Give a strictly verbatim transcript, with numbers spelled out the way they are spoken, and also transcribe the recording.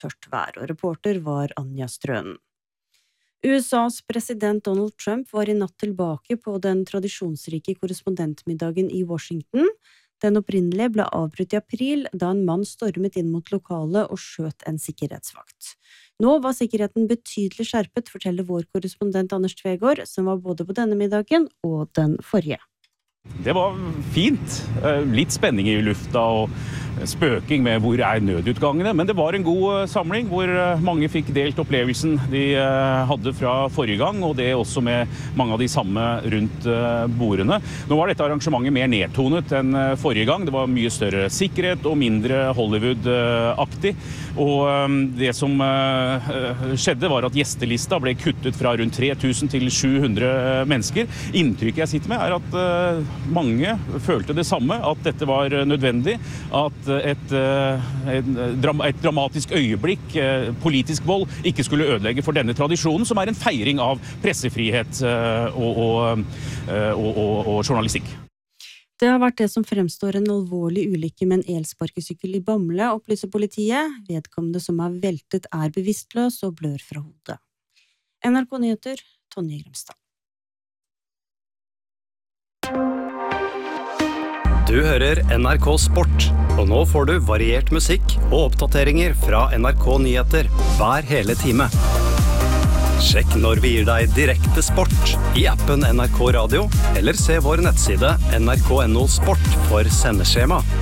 tørt vær, og reporter var Anja Strønen. U S A's president Donald Trump var i natt tilbake på den tradisjonsrike korrespondentmiddagen i Washington. Den opprinnelige ble avbrutt i april, da en mann stormet inn mot lokalet og skjøt en sikkerhetsvakt. Nå var sikkerheten betydelig skjerpet, forteller vår korrespondent Anders Tvegård, som var både på denne middagen og den forrige. Det var fint. Litt spenning i lufta og spøking med hvor er nødutgangene, men det var en god samling hvor mange fikk delt opplevelsen de hadde fra forrige gang, og det også med mange av de samme rundt bordene. Nå var dette arrangementet mer nedtonet enn forrige gang. Det var mye større sikkerhet og mindre Hollywood-aktig, og det som skjedde var at gjestelista ble kuttet fra rundt tre tusen til sju hundre mennesker. Inntrykket jeg sitter med er at mange følte det samme, at dette var nødvendig, at et, et, et dramatisk øyeblikk, politisk vold, ikke skulle ødelegge for denne tradisjonen, som er en feiring av pressefrihet og, og, og, og, og journalistikk. Det har vært det som fremstår en alvorlig ulykke med en elsparkesykkel i Bamble, opplyser politiet. Vedkommende som er veltet er bevisstløs og blør fra hodet. N R K Nyheter, Tonje Grimstad. Du hører N R K Sport, og nå får du variert musikk og oppdateringer fra N R K Nyheter hver hele time. Sjekk når vi gir deg direkte sport i appen N R K Radio, eller se vår nettside N R K punktum N O Sport for sendeskjema.